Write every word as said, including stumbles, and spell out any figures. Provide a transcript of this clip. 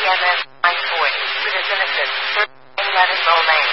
M S nine forty, Citizen Assist, eleven Romaine.